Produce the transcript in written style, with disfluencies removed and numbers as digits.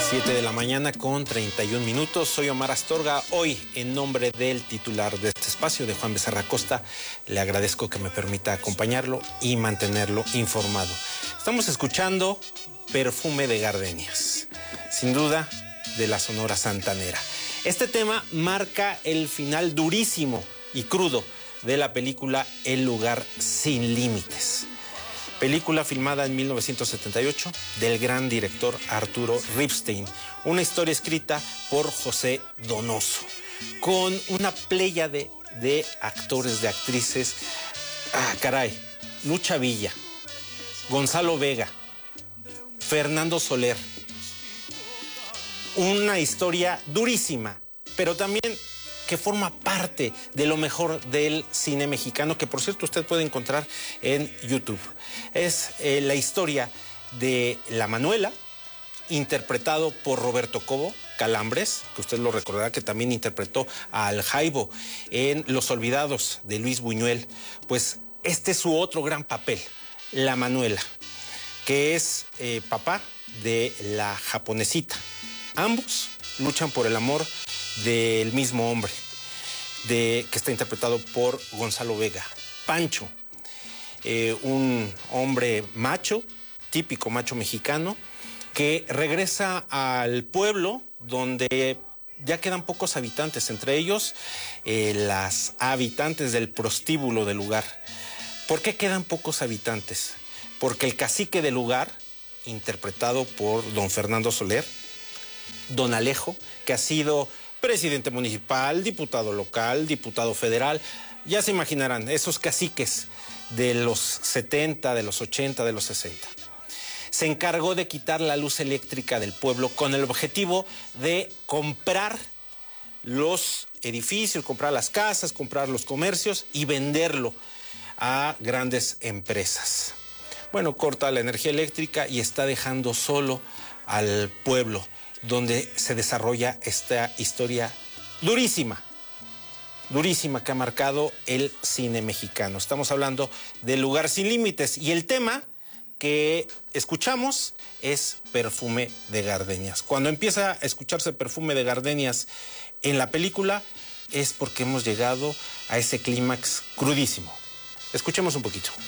7 de la mañana con 31 minutos. Soy Omar Astorga. Hoy, en nombre del titular de este espacio, de Juan Becerra Costa, le agradezco que me permita acompañarlo y mantenerlo informado. Estamos escuchando Perfume de Gardenias, sin duda, de la Sonora Santanera. Este tema marca el final durísimo y crudo de la película El lugar sin límites. Película filmada en 1978 del gran director Arturo Ripstein. Una historia escrita por José Donoso, con una pléyade de actores, de actrices. Lucha Villa, Gonzalo Vega, Fernando Soler. Una historia durísima, pero también que forma parte de lo mejor del cine mexicano, que por cierto usted puede encontrar en YouTube. Es la historia de La Manuela, interpretado por Roberto Cobo Calambres, que usted lo recordará que también interpretó al Jaibo en Los Olvidados de Luis Buñuel. Pues este es su otro gran papel, La Manuela, que es papá de la japonesita. Ambos luchan por el amor del mismo hombre, que está interpretado por Gonzalo Vega. Pancho, un hombre macho, típico macho mexicano, que regresa al pueblo donde ya quedan pocos habitantes, entre ellos las habitantes del prostíbulo del lugar. ¿Por qué quedan pocos habitantes? Porque el cacique del lugar, interpretado por don Fernando Soler, don Alejo, que ha sido presidente municipal, diputado local, diputado federal, ya se imaginarán, esos caciques de los 70, de los 80, de los 60. Se encargó de quitar la luz eléctrica del pueblo con el objetivo de comprar los edificios, comprar las casas, comprar los comercios y venderlo a grandes empresas. Bueno, corta la energía eléctrica y está dejando solo al pueblo, donde se desarrolla esta historia durísima, durísima, que ha marcado el cine mexicano. Estamos hablando del Lugar sin límites, y el tema que escuchamos es Perfume de Gardenias. Cuando empieza a escucharse Perfume de Gardenias en la película, es porque hemos llegado a ese clímax crudísimo. Escuchemos un poquito.